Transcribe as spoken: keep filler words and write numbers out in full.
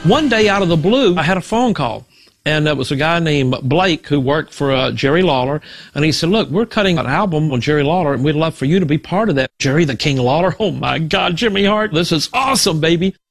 One day out of the blue, I had a phone call. And it was a guy named Blake who worked for uh, Jerry Lawler. And he said, look, we're cutting an album on Jerry Lawler, and we'd love for you to be part of that. Jerry the King Lawler, oh, my God, Jimmy Hart, this is awesome, baby.